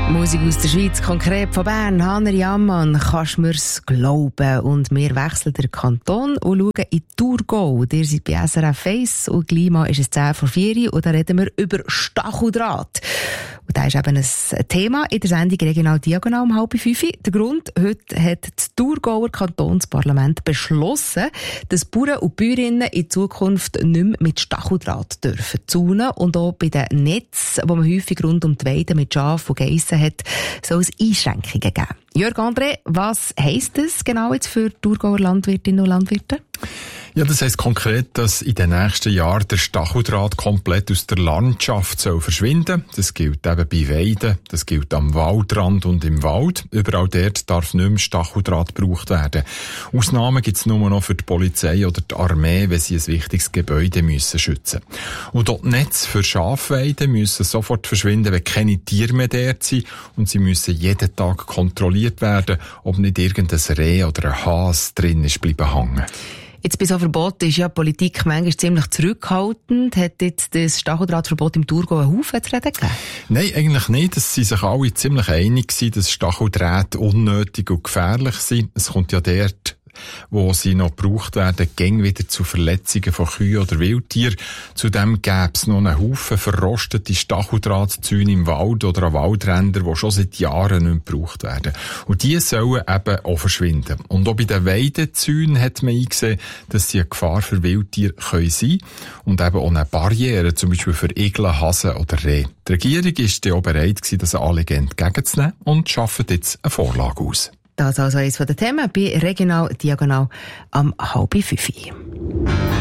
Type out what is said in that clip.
Musik aus der Schweiz, konkret von Bern. Hanner Jammann, kannst du mir's glauben? Und wir wechseln den Kanton und schauen in Thurgau. Ihr seid bei SRF 1 und gleich mal ist es 10:04 und da reden wir über Stacheldraht. Und das ist eben ein Thema in der Sendung Regional Diagonal um 4:30. Der Grund, heute hat das Thurgauer Kantonsparlament beschlossen, dass Bauern und Bäuerinnen in Zukunft nicht mehr mit Stacheldraht dürfen zaunen. Und auch bei den Netzen, die man häufig rund um die Weide mit Schafen und Geissen hat, soll es Einschränkungen geben. Jörg André, was heisst das genau jetzt für Thurgauer Landwirtinnen und Landwirte? Ja, das heisst konkret, dass in den nächsten Jahren der Stacheldraht komplett aus der Landschaft soll verschwinden. Das gilt eben bei Weiden, das gilt am Waldrand und im Wald. Überall dort darf nicht mehr Stacheldraht gebraucht werden. Ausnahmen gibt es nur noch für die Polizei oder die Armee, wenn sie ein wichtiges Gebäude müssen schützen. Und dort Netze für Schafweiden müssen sofort verschwinden, wenn keine Tiere mehr dort sind. Und sie müssen jeden Tag kontrolliert werden, ob nicht irgendein Reh oder ein Hase drin ist bleiben hängen. Jetzt bei so Verboten ist ja die Politik manchmal ziemlich zurückhaltend. Hat jetzt das Stacheldrahtverbot im Thurgau einen Haufen zu reden gegeben? Nein, eigentlich nicht. Es sind sich alle ziemlich einig gewesen, dass Stacheldrähte unnötig und gefährlich sind. Es kommt ja dort, wo sie noch gebraucht werden, gäng wieder zu Verletzungen von Kühen oder Wildtieren. Zudem gäbe es noch einen Haufen verrostete Stacheldrahtzäune im Wald oder an Waldrändern, die schon seit Jahren nicht mehr gebraucht werden. Und die sollen eben auch verschwinden. Und auch bei den Weidezäunen hat man eingesehen, dass sie eine Gefahr für Wildtiere sein können und eben auch eine Barriere, zum Beispiel für Igel, Hasen oder Rehe. Die Regierung ist ja auch bereit gewesen, das Anliegen entgegenzunehmen und schafft jetzt eine Vorlage aus. Das also eines der Themen bei Regional Diagonal am 4:30.